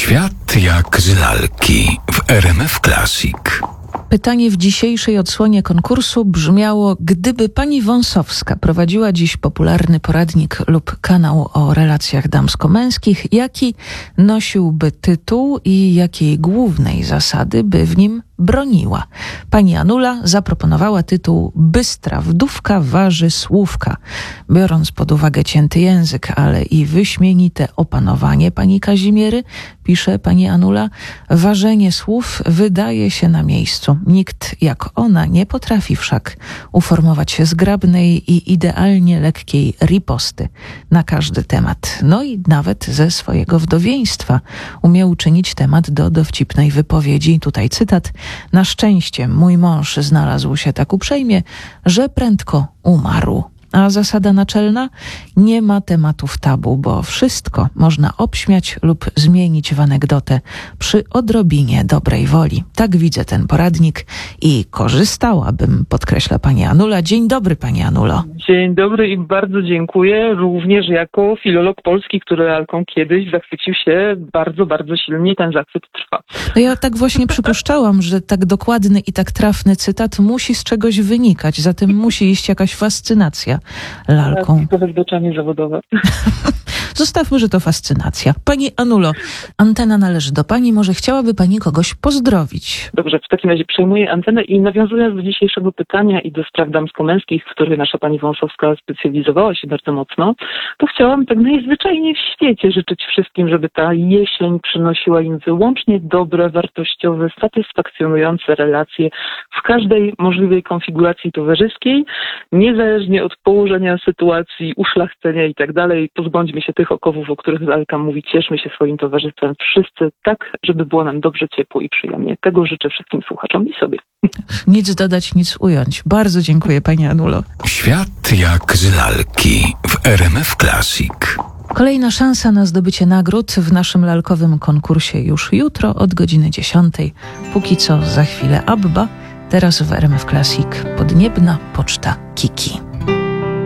Świat jak z lalki w RMF Classic. Pytanie w dzisiejszej odsłonie konkursu brzmiało: gdyby pani Wąsowska prowadziła dziś popularny poradnik lub kanał o relacjach damsko-męskich, jaki nosiłby tytuł i jakiej głównej zasady by w nim broniła? Pani Anula zaproponowała tytuł Bystra wdówka waży słówka. Biorąc pod uwagę cięty język, ale i wyśmienite opanowanie pani Kazimiery, pisze pani Anula, ważenie słów wydaje się na miejscu. Nikt jak ona nie potrafi wszak uformować się zgrabnej i idealnie lekkiej riposty na każdy temat. No i nawet ze swojego wdowieństwa umie uczynić temat do dowcipnej wypowiedzi. Tutaj cytat: na szczęście mój mąż znalazł się tak uprzejmie, że prędko umarł. A zasada naczelna? Nie ma tematów tabu, bo wszystko można obśmiać lub zmienić w anegdotę przy odrobinie dobrej woli. Tak widzę ten poradnik i korzystałabym, podkreśla pani Anula. Dzień dobry, pani Anulo. Dzień dobry i bardzo dziękuję. Również jako filolog polski, który lalką kiedyś zachwycił się bardzo, bardzo silnie. Ten zachwyt trwa. No ja tak właśnie przypuszczałam, że tak dokładny i tak trafny cytat musi z czegoś wynikać, zatem musi iść jakaś fascynacja lalką. To wezdoczenie zawodowe. Zostawmy, że to fascynacja. Pani Anulo, antena należy do pani. Może chciałaby pani kogoś pozdrowić? Dobrze, w takim razie przejmuję antenę i nawiązując do dzisiejszego pytania i do spraw damsko-męskich, w których nasza pani Wąsowska specjalizowała się bardzo mocno, to chciałam tak najzwyczajniej w świecie życzyć wszystkim, żeby ta jesień przynosiła im wyłącznie dobre, wartościowe, satysfakcjonujące relacje w każdej możliwej konfiguracji towarzyskiej, niezależnie od położenia sytuacji, uszlachcenia i tak dalej. Pozbądźmy się tych okowów, o których lalka mówi, cieszmy się swoim towarzystwem wszyscy tak, żeby było nam dobrze, ciepło i przyjemnie. Tego życzę wszystkim słuchaczom i sobie. Nic dodać, nic ująć. Bardzo dziękuję, pani Anulo. Świat jak z lalki w RMF Classic. Kolejna szansa na zdobycie nagród w naszym lalkowym konkursie już jutro od godziny 10. Póki co za chwilę Abba, teraz w RMF Classic Podniebna Poczta Kiki.